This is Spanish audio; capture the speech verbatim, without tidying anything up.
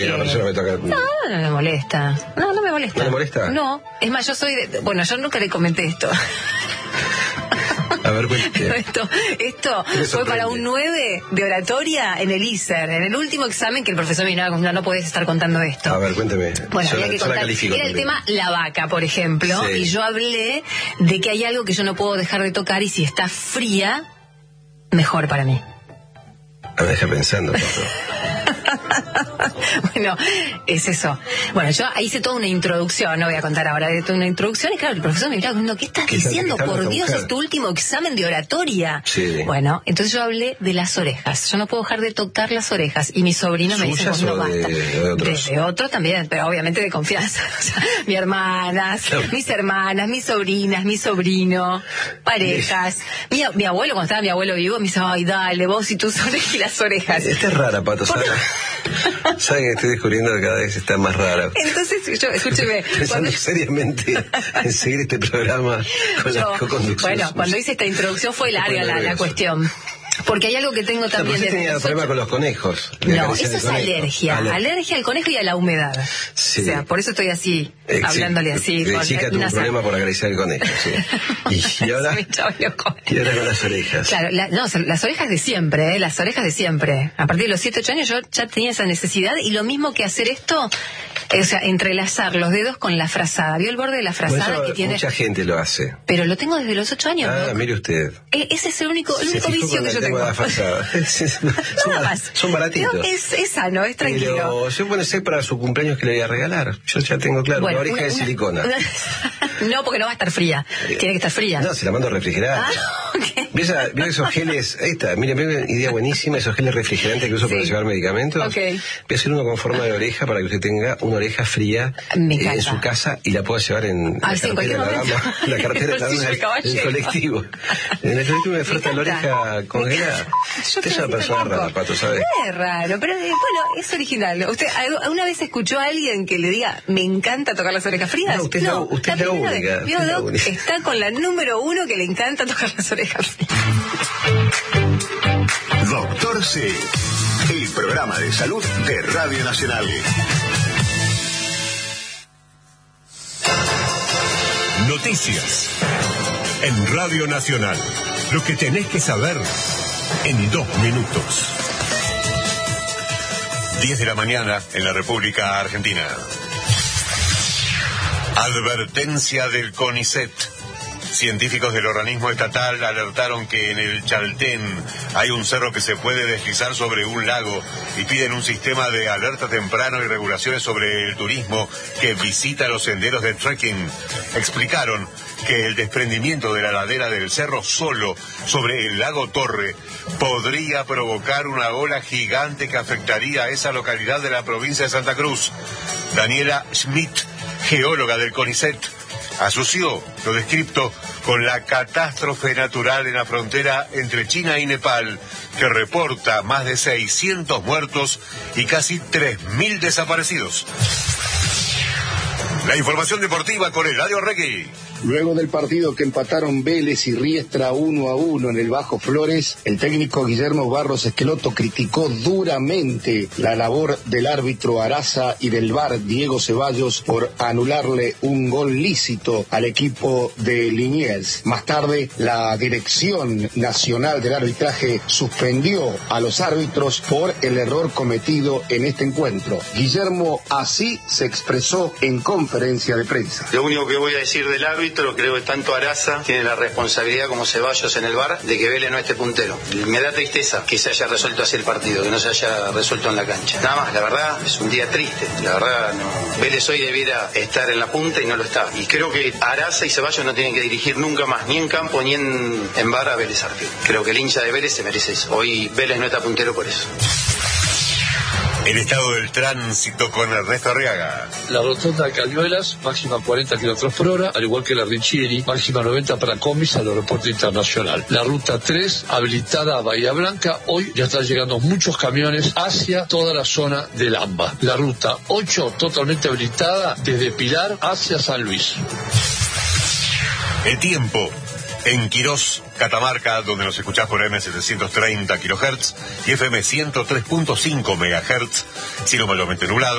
La persona me toca... No, no me molesta. No, no me molesta. ¿No le molesta? No. Es más, yo soy de... Bueno, yo nunca le comenté esto. A ver, cuéntame. Esto, esto fue para un nueve de oratoria en el I S E R, en el último examen que el profesor me dijo, no, no podés estar contando esto. A ver, cuénteme. Bueno, yo había la, que contar. Era el tema la vaca, por ejemplo, sí. Y yo hablé de que hay algo que yo no puedo dejar de tocar y si está fría, mejor para mí. Me deja pensando, Pato. Bueno, es eso. Bueno, yo hice toda una introducción, no voy a contar ahora, de toda una introducción, y claro, el profesor me miraba diciendo, ¿qué estás ¿Qué diciendo? Está, por Dios, es tu último examen de oratoria. Sí. Bueno, entonces yo hablé de las orejas. Yo no puedo dejar de tocar las orejas. Y mi sobrino me dice, pues no basta. De, de otros? De, de otros también, pero obviamente de confianza. O sea, mis hermanas, no. mis hermanas, mis sobrinas, mi sobrino, parejas. Mi, mi abuelo, cuando estaba mi abuelo vivo, me dice, ay, dale, vos y tus orejas y las orejas. Esta es rara, Pato, ¿sabes? ¿Saben que estoy descubriendo que cada vez está más rara? Entonces, yo, escúcheme. Pensando cuando... seriamente en seguir este programa con yo, la co-conducción. Bueno, cuando hice esta introducción fue larga la, la cuestión. Porque hay algo que tengo también... Pero tenía nosotros... problema con los conejos. No, eso es alergia. Aler... Alergia al conejo y a la humedad. Sí. O sea, por eso estoy así, eh, hablándole así. Sí, chica tuvo un problema por acariciar el conejo, sí. Y, y ahora... y ahora con las orejas. Claro, la, no, las orejas de siempre, ¿eh? Las orejas de siempre. A partir de los siete, ocho años yo ya tenía esa necesidad y lo mismo que hacer esto... O sea, entrelazar los dedos con la frazada. ¿Vio el borde de la frazada bueno, que tiene? Mucha gente lo hace. Pero lo tengo desde los ocho años. Ah, ¿no? Mire usted. E ese es el único, el único vicio que yo tengo. La frazada. Nada más. Son baratitos. No, es, es sano, es tranquilo. Pero yo bueno sé para su cumpleaños que le voy a regalar. Yo ya tengo claro, bueno, una oreja una, de silicona. Una... No, porque no va a estar fría. Tiene que estar fría. No, se la mando a refrigerar. Ah, okay. ¿Vio esos geles? Ahí está, mire, mire una idea buenísima, esos geles refrigerantes que uso sí. para llevar medicamentos. Okay. Voy a hacer uno con forma de oreja para que usted tenga una oreja fría Me eh, en su casa y la pueda llevar en ah, la, sí, cartera, en la, dama, la cartera de la dama en el colectivo. En el colectivo me falta la oreja congelada. Usted es una persona rara, Pato, ¿sabe? Es raro, pero bueno, es original. ¿Usted alguna vez escuchó a alguien que le diga, me encanta tocar las orejas frías? No, usted, no, la, usted la es la única. Vez, usted la única. Está con la número uno que le encanta tocar las orejas frías. Doctor C, el programa de salud de Radio Nacional. Noticias en Radio Nacional. Lo que tenés que saber en dos minutos. diez de la mañana en la República Argentina. Advertencia del CONICET. Científicos del organismo estatal alertaron que en el Chaltén hay un cerro que se puede deslizar sobre un lago y piden un sistema de alerta temprano y regulaciones sobre el turismo que visita los senderos de trekking. Explicaron que el desprendimiento de la ladera del cerro solo sobre el lago Torre podría provocar una ola gigante que afectaría a esa localidad de la provincia de Santa Cruz. Daniela Schmidt, geóloga del CONICET, asoció lo descripto con la catástrofe natural en la frontera entre China y Nepal, que reporta más de seiscientos muertos y casi tres mil desaparecidos. La información deportiva con Eladio Regui. Luego del partido que empataron Vélez y Riestra uno a uno en el Bajo Flores, el técnico Guillermo Barros Esqueloto criticó duramente la labor del árbitro Araza y del V A R Diego Ceballos por anularle un gol lícito al equipo de Liniers. Más tarde, la Dirección Nacional del Arbitraje suspendió a los árbitros por el error cometido en este encuentro. Guillermo así se expresó en conferencia de prensa. Lo único que voy a decir del árbitro, creo que tanto Araza tiene la responsabilidad como Ceballos en el V A R de que Vélez no esté puntero. Me da tristeza que se haya resuelto así el partido, que no se haya resuelto en la cancha. Nada más, la verdad es un día triste. La verdad, no. Vélez hoy debiera estar en la punta y no lo está. Y creo que Araza y Ceballos no tienen que dirigir nunca más, ni en campo ni en, en V A R a Vélez Arfield. Creo que el hincha de Vélez se merece eso. Hoy Vélez no está puntero por eso. El estado del tránsito con Ernesto Arriaga. La rotonda de Cañuelas, máxima cuarenta kilómetros por hora, al igual que la Riccieri, máxima noventa para combis al aeropuerto internacional. La ruta tres, habilitada a Bahía Blanca, hoy ya están llegando muchos camiones hacia toda la zona del AMBA. La ruta ocho, totalmente habilitada desde Pilar hacia San Luis. El tiempo. En Quirós, Catamarca, donde nos escuchás por M setecientos treinta kilohertz y F M ciento tres punto cinco megahertz, cielo mayormente nublado.